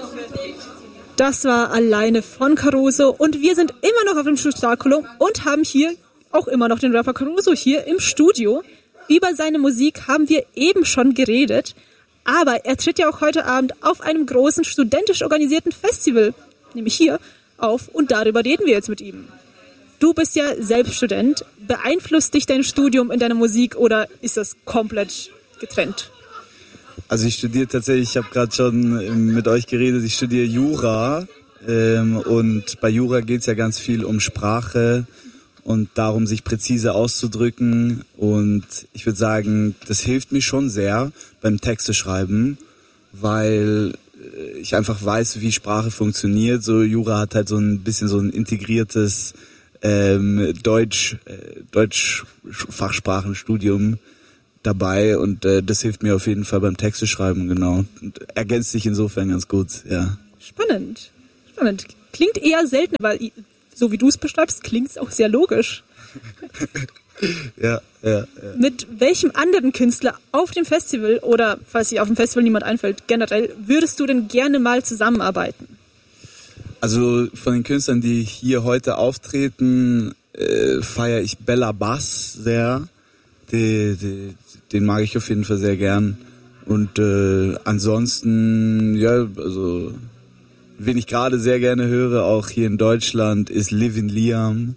Das war Alleine von Caruso und wir sind immer noch auf dem Spektakulum und haben hier auch immer noch den Rapper Caruso hier im Studio. Über seine Musik haben wir eben schon geredet, aber er tritt ja auch heute Abend auf einem großen studentisch organisierten Festival, nämlich hier, auf und darüber reden wir jetzt mit ihm. Du bist ja selbst Student. Beeinflusst dich dein Studium in deiner Musik oder ist das komplett getrennt? Also ich studiere tatsächlich, ich habe gerade schon mit euch geredet, ich studiere Jura und bei Jura geht es ja ganz viel um Sprache und darum, sich präzise auszudrücken und ich würde sagen, das hilft mir schon sehr beim Texte schreiben, weil ich einfach weiß, wie Sprache funktioniert. So Jura hat halt so ein bisschen so ein integriertes Deutsch-Fachsprachenstudium dabei und das hilft mir auf jeden Fall beim Texte schreiben, genau. Und ergänzt sich insofern ganz gut, ja. Spannend. Klingt eher selten, weil so wie du es beschreibst, klingt es auch sehr logisch. Ja. Mit welchem anderen Künstler auf dem Festival oder, falls sich auf dem Festival niemand einfällt, generell, würdest du denn gerne mal zusammenarbeiten? Also von den Künstlern, die hier heute auftreten, feiere ich Bella Bass sehr. Den mag ich auf jeden Fall sehr gern. Und ansonsten, ja, also wen ich gerade sehr gerne höre, auch hier in Deutschland, ist Livin Liam.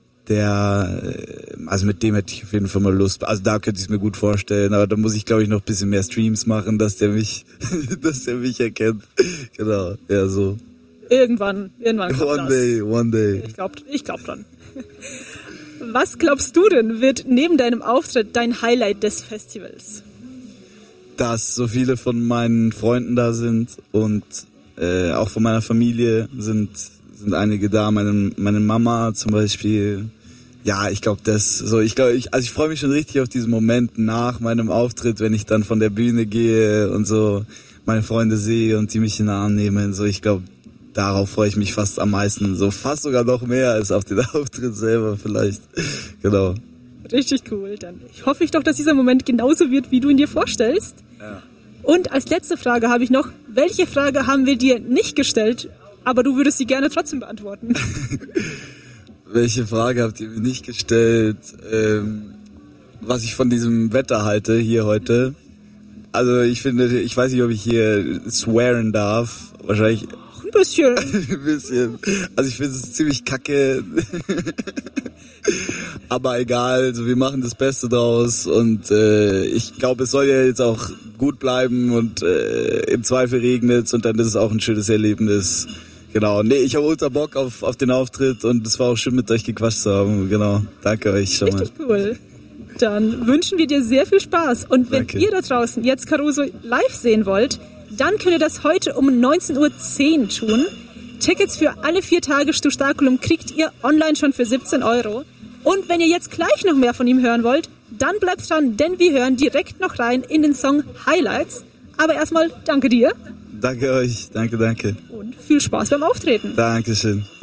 Also mit dem hätte ich auf jeden Fall mal Lust. Also da könnte ich es mir gut vorstellen, aber da muss ich, glaube ich, noch ein bisschen mehr Streams machen, dass der mich erkennt. Genau, ja, so. Irgendwann kommt One day. Ich glaub dran. Was glaubst du denn, wird neben deinem Auftritt dein Highlight des Festivals? Dass so viele von meinen Freunden da sind und auch von meiner Familie sind einige da. Meine Mama zum Beispiel. Ja, ich glaube ich freue mich schon richtig auf diesen Moment nach meinem Auftritt, wenn ich dann von der Bühne gehe und so meine Freunde sehe und die mich in den Arm nehmen. So, ich glaube, darauf freue ich mich fast am meisten, so fast sogar noch mehr als auf den Auftritt selber vielleicht. Genau. Richtig cool. Dann hoffe ich doch, dass dieser Moment genauso wird, wie du ihn dir vorstellst. Ja. Und als letzte Frage habe ich noch, welche Frage haben wir dir nicht gestellt, aber du würdest sie gerne trotzdem beantworten? Welche Frage habt ihr mir nicht gestellt? Was ich von diesem Wetter halte hier heute. Also ich weiß nicht, ob ich hier swearen darf. Wahrscheinlich ein bisschen. Ein bisschen. Also ich finde es ziemlich kacke. Aber egal, also wir machen das Beste draus und ich glaube, es soll ja jetzt auch gut bleiben und im Zweifel regnet es und dann ist es auch ein schönes Erlebnis. Genau, nee, ich habe ultra Bock auf den Auftritt und es war auch schön mit euch gequatscht zu haben. Genau, danke euch schon mal. Richtig cool. Dann wünschen wir dir sehr viel Spaß und wenn Danke. ihr da draußen jetzt Caruso live sehen wollt, dann könnt ihr das heute um 19:10 Uhr tun. Tickets für alle 4 Tage Spektakulum kriegt ihr online schon für 17 €. Und wenn ihr jetzt gleich noch mehr von ihm hören wollt, dann bleibt dran, denn wir hören direkt noch rein in den Song Highlights. Aber erstmal danke dir. Danke euch, danke. Und viel Spaß beim Auftreten. Dankeschön.